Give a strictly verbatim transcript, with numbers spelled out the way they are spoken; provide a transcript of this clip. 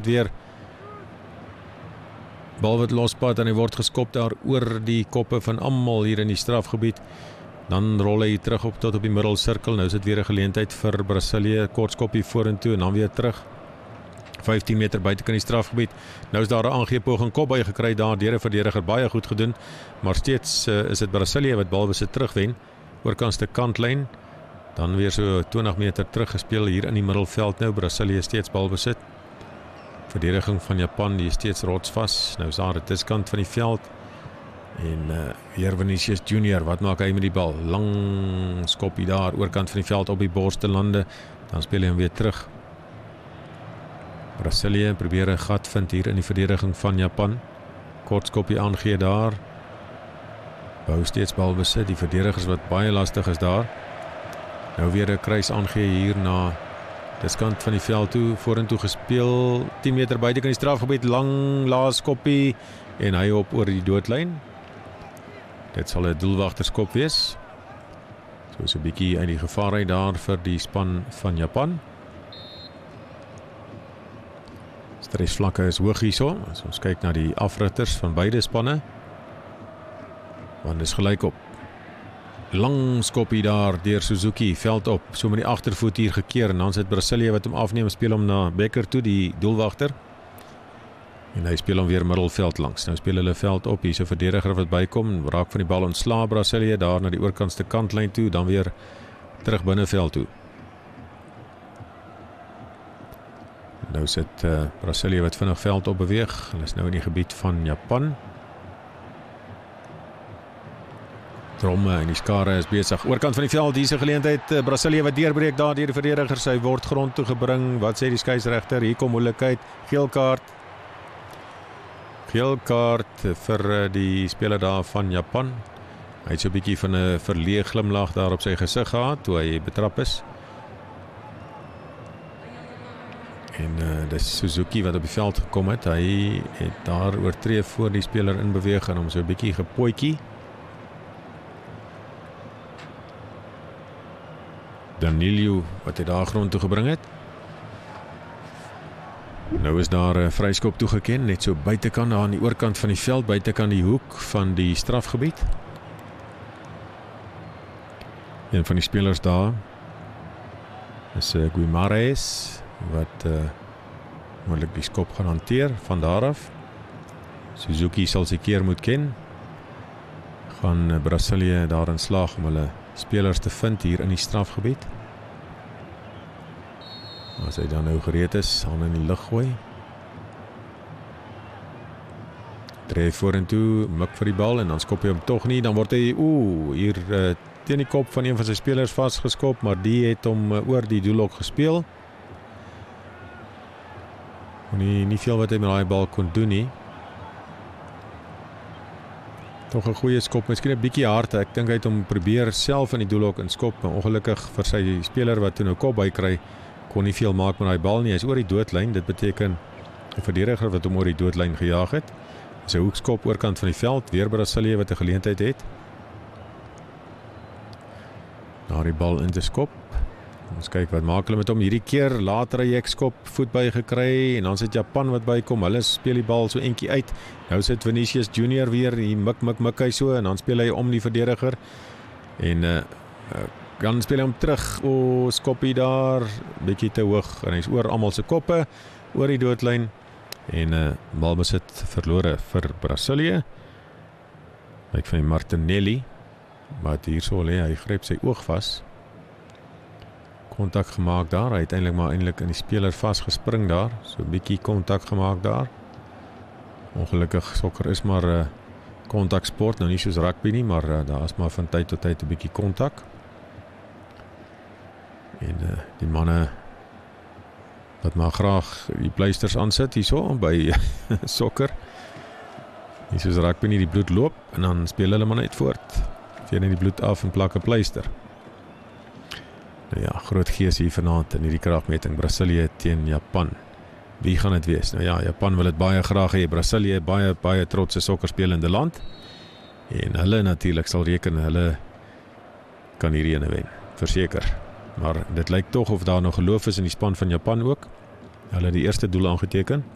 weer bal wat lospad en hy word geskop daar oor die koppe van almal hier in die strafgebied. Dan rol hy terug op tot op die middelsirkel. Nou is dit weer 'n geleentheid vir Brasilië, kort skoppie vorentoe en dan weer terug. vyftien meter buitekant die strafgebied. Nou is daar 'n aangeepoging kopby gekry daar deur 'n verdediger, baie goed gedoen, maar steeds uh, is dit Brasilië wat balbesit terugwen oorkantste kantlyn. Dan weer so twintig meter teruggespeel hier in die middelveld. Nou Brasilië steeds balbesit. Verdediging van Japan, die is steeds rotsvas. Nou is daar 'n diskant van die veld. En uh, weer Vinicius Junior, wat maak hy met die bal? Lang skoppie daar, oorkant van die veld op die borste lande. Dan speel hy hom weer terug. Brasilië probeer 'n gat vind hier in die verdediging van Japan. Kort skoppie aangee daar. Bou steeds bal besit, die verdedigers wat baie lastig is daar. Nou weer 'n kruis aangee hier na diskant van die veld toe, vorentoe gespeel, tien meter buite kan die strafgebied, lang laas skoppie en hy op oor die doodlyn. Dit sal 'n doelwagterskop wees. So is 'n bietjie uit die gevaar uit daar vir die span van Japan. Stresvlakke is hoog hierso. As ons kyk na die afritters van beide spanne. Want is gelyk op. Lang skoppie daar deur Suzuki, veld op, so met die agtervoet hier gekeer en dan sit Brasilië wat hom afneem, speel hom na Becker toe, die doelwagter. En hy speel hom weer middelveld langs. Nou speel hulle veld op, hier so verdediger wat bykom, raak van die bal ontsla Brasilië daar na die oorkantste kantlyn toe, dan weer terug binneveld toe. Nou sit uh, Brasilië wat vinnig veld op beweeg. Hulle is nou in die gebied van Japan. Tromme en die skare is besig. Oorkant van die veld, hier is 'n geleentheid. Uh, Brasilië wat deurbreek daar deur die verdedigers. Hy word grond toe gebring. Wat sê die skeieregter? Hier kom moeilikheid. Geel kaart. Geel kaart vir die speler daar van Japan. Hy het so 'n bietjie van 'n verleë glimlag daar op sy gesig gehad toe hy betrap is. En uh, dis Suzuki wat op die veld gekom het. Hy het daar oortree voor die speler in beweeg en hom so 'n bietjie gepootjie. Danilo wat hy daar grond toe gebring het. Nou is daar 'n vryskop toegeken, net so buitekant daar aan die oorkant van die veld, buitekant die hoek van die strafgebied. Een van die spelers daar is uh, Guimarães wat uh, moontlik die skop gaan hanteer van daar af. Suzuki sal sy keer moet ken. Gaan uh, Brasilië daarin slaag om hulle spelers te vind hier in die strafgebied. As hy dan nou gereed is, aan in die lug gooi. Drie vorentoe, mik vir die bal en dan skop hy hom tog nie. Dan word hy oeh, hier uh, teen die kop van een van sy spelers vasgeskop, maar die het hom uh, oor die doellok gespeel. Nie, nie veel wat hy met daai bal kon doen nie. Toch 'n goeie skop, miskien 'n bietjie hard. Ek dink hy het hom probeer self in die doellok inskop, maar ongelukkig vir sy speler wat toe nou kop bykry, kon nie veel maak met daai bal nie. Hy is oor die doodlyn. Dit beteken 'n verdediger wat hom oor die doodlyn gejaag het. Sy hoekskop oorkant van die veld, weer Brasilië wat 'n geleentheid het. Daar die bal in te skop. Ons kyk wat maak hulle met hom. Hierdie keer later hy skop voet by gekry en dan sit Japan wat bykom. Hulle speel die bal so entjie uit. Nou sit Vinicius Junior weer hier mik mik mik hy so en dan speel hy om die verdediger. En uh, uh, dan speel hy hom terug. O, oh, skoppie daar, bietjie te hoog en hy's oor almal se koppe, oor die doodlyn en uh, balbesit verlore vir Brasilië. Kyk van Martinelli wat hierso lê, hy gryp sy oog vas. Kontak gemaak daar, hy het eintlik maar eintlik in die speler vasgespring daar, so 'n bietjie kontak gemaak daar. Ongelukkig sokker is maar 'n uh, kontaksport, nou nie soos rugby nie, maar uh, daar is maar van tyd tot tyd 'n bietjie kontak. En uh, die manne wat maar graag die pleisters aansit hierso by sokker. Nie soos rugby nie, die bloed loop en dan speel hulle maar net voort. Veen in die bloed af en plak 'n pleister. Nou ja, groot gees hier vanaand in hierdie kragmeting. Brasilië teen Japan. Wie gaan dit wees? Nou ja, Japan wil dit baie graag hê. Brasilië baie baie trotse sokkerspelende land. En hulle natuurlik sal reken hulle kan hierdie ene wen, verseker. Maar dit lyk tog of daar nog geloof is in die span van Japan ook. Hulle het die eerste doel aangeteken.